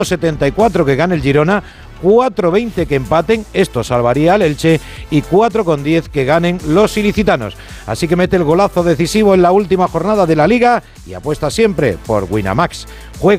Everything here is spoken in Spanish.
4,74 que gane el Girona, 4,20 que empaten, esto salvaría al Elche, y 4,10 que ganen los ilicitanos. Así que mete el golazo decisivo en la última jornada de la Liga y apuesta siempre por Winamax. Juega